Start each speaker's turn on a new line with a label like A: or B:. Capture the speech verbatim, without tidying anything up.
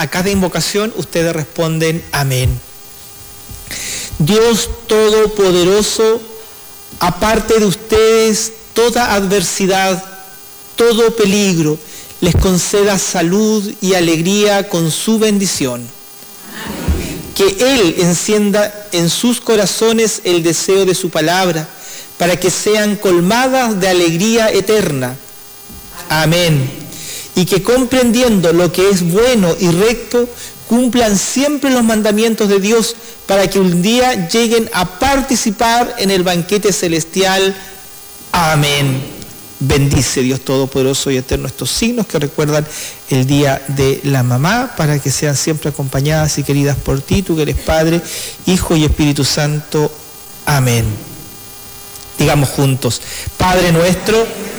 A: a cada invocación ustedes responden amén. Dios Todopoderoso, aparte de ustedes toda adversidad, todo peligro, les conceda salud y alegría con su bendición. Amén. Que Él encienda en sus corazones el deseo de su palabra, para que sean colmadas de alegría eterna. Amén. Y que comprendiendo lo que es bueno y recto, cumplan siempre los mandamientos de Dios, para que un día lleguen a participar en el banquete celestial. Amén. Bendice Dios Todopoderoso y Eterno estos signos que recuerdan el Día de la Mamá, para que sean siempre acompañadas y queridas por ti, tú que eres Padre, Hijo y Espíritu Santo. Amén. Digamos juntos: Padre nuestro,